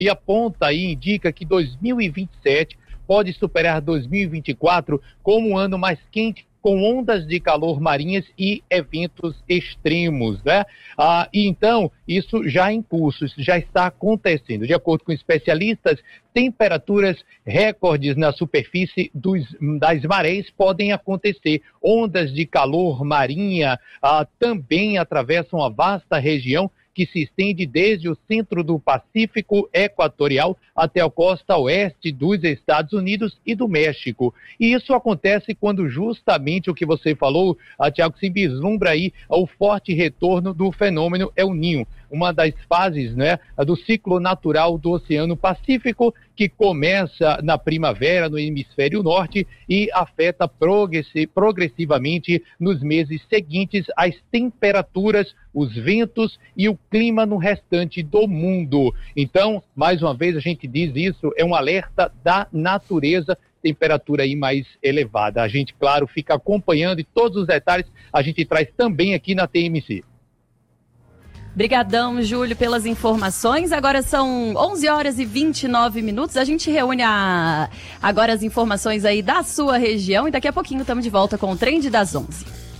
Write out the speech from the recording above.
E aponta aí, indica que 2027 pode superar 2024 como um ano mais quente, com ondas de calor marinhas e eventos extremos, né? E então, isso já em curso, isso já está acontecendo. De acordo com especialistas, temperaturas recordes na superfície das marés podem acontecer. Ondas de calor marinha também atravessam a vasta região que se estende desde o centro do Pacífico Equatorial até a costa oeste dos Estados Unidos e do México. E isso acontece quando justamente o que você falou, Tiago, se vislumbra aí o forte retorno do fenômeno El Niño, uma das fases, né, do ciclo natural do Oceano Pacífico, que começa na primavera no hemisfério norte e afeta progressivamente nos meses seguintes as temperaturas, os ventos e o clima no restante do mundo. Então, mais uma vez a gente diz isso, é um alerta da natureza, temperatura aí mais elevada. A gente, claro, fica acompanhando e todos os detalhes a gente traz também aqui na TMC. Obrigadão, Júlio, pelas informações. Agora são 11 horas e 29 minutos. A gente reúne agora as informações aí da sua região e daqui a pouquinho estamos de volta com o Trend das 11.